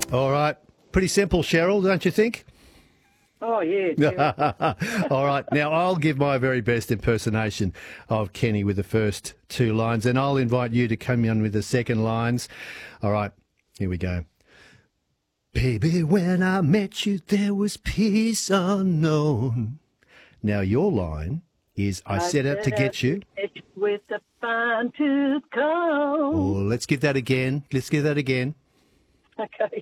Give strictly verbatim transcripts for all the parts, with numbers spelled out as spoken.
All right. Pretty simple, Cheryl, don't you think? Oh, yeah. All right. Now, I'll give my very best impersonation of Kenny with the first two lines, and I'll invite you to come in with the second lines. All right. Here we go. Baby, when I met you, there was peace unknown. Now, your line is, I, I set out to get you. With a fine tooth comb. Oh, let's get that again. Let's get that again. Okay.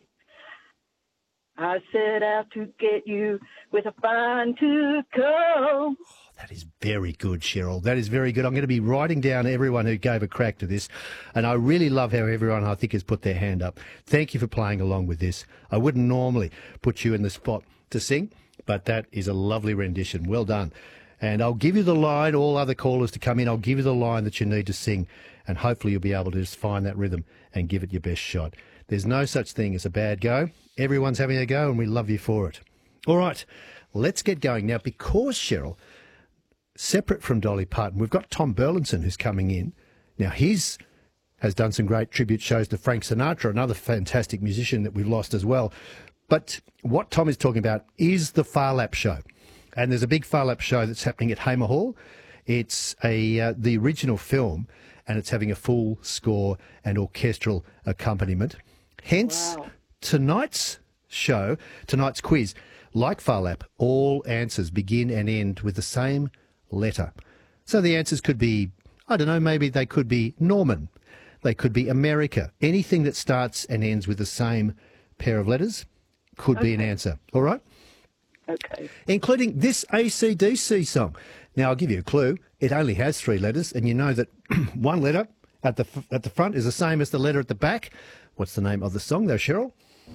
I set out to get you with a fine tooth comb. Oh, that is very good, Cheryl. That is very good. I'm going to be writing down everyone who gave a crack to this, and I really love how everyone, I think, has put their hand up. Thank you for playing along with this. I wouldn't normally put you in the spot to sing, but that is a lovely rendition. Well done. And I'll give you the line, all other callers to come in, I'll give you the line that you need to sing, and hopefully you'll be able to just find that rhythm and give it your best shot. There's no such thing as a bad go. Everyone's having a go, and we love you for it. All right, let's get going. Now, because, Cheryl, separate from Dolly Parton, we've got Tom Burlinson who's coming in. Now, he's has done some great tribute shows to Frank Sinatra, another fantastic musician that we've lost as well. But what Tom is talking about is the Phar Lap Show. And there's a big Phar Lap show that's happening at Hamer Hall. It's a uh, the original film, and it's having a full score and orchestral accompaniment. Hence, wow. tonight's show, tonight's quiz, like Phar Lap, all answers begin and end with the same letter. So the answers could be, I don't know, maybe they could be Norman. They could be America. Anything that starts and ends with the same pair of letters could okay. be an answer. All right? Okay. Including this A C D C song. Now, I'll give you a clue. It only has three letters, and you know that one letter at the f- at the front is the same as the letter at the back. What's the name of the song, though, Cheryl?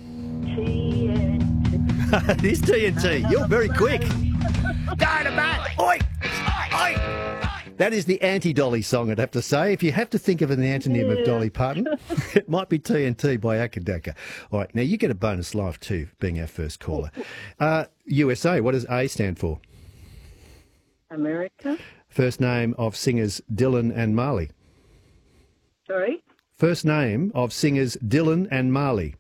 T N T. It is T N T. You're very quick. Dynamite! Oi! Oi! That is the anti-Dolly song, I'd have to say. If you have to think of an antonym yeah. of Dolly Parton, it might be T N T by Akadaka. All right, now you get a bonus life too, being our first caller. Uh, U S A, what does A stand for? America. First name of singers Dylan and Marley. Sorry? First name of singers Dylan and Marley.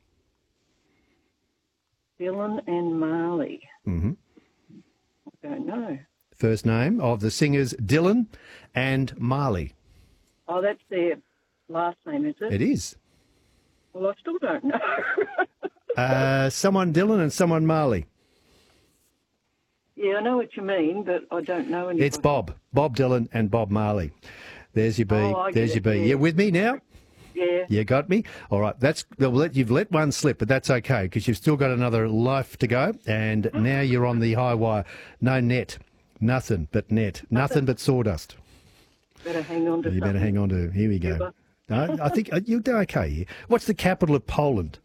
Dylan and Marley. Mm-hmm. I don't know. First name of the singers Dylan and Marley. Oh, that's their last name, is it? It is. Well, I still don't know. uh, someone Dylan and someone Marley. Yeah, I know what you mean, but I don't know anybody. It's Bob. Bob Dylan and Bob Marley. There's your B. Oh, There's your it, B. yeah. You with me now? Yeah. You got me? All right. That's well, let, you've let one slip, but that's okay because you've still got another life to go, and now you're on the high wire. No net. Nothing but net. Nothing but sawdust. Better hang on to You something. better hang on to. Here we go. No, I think uh, you'll do okay here. What's the capital of Poland?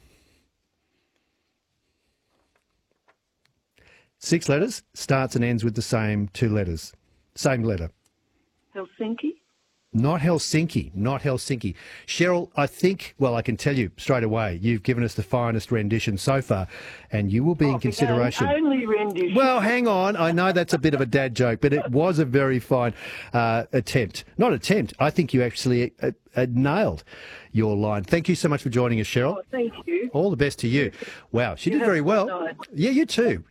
Six letters, starts and ends with the same two letters. Same letter. Helsinki? Not Helsinki, not Helsinki. Cheryl, I think, well, I can tell you straight away, you've given us the finest rendition so far, and you will be oh, in consideration. Only rendition. Well, hang on. I know that's a bit of a dad joke, but it was a very fine uh, attempt. Not attempt. I think you actually uh, uh, nailed your line. Thank you so much for joining us, Cheryl. Oh, thank you. All the best to you. Wow, she You did very well. night. Yeah, you too.